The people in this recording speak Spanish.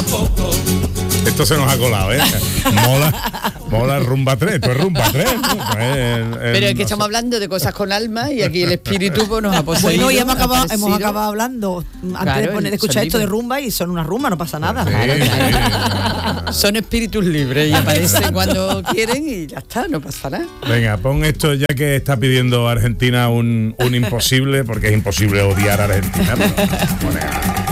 Esto se nos ha colado, ¿eh? Mola Rumba 3, esto es Rumba 3. Pero es que estamos hablando de cosas con alma y aquí el espíritu pues, nos ha poseído. Bueno, y hemos acabado hablando antes de escuchar esto de rumba y son una rumba, no pasa nada. Claro. Son espíritus libres y aparecen cuando quieren y ya está, no pasa nada. Venga, pon esto ya que está pidiendo Argentina un imposible, porque es imposible odiar a Argentina. Pero,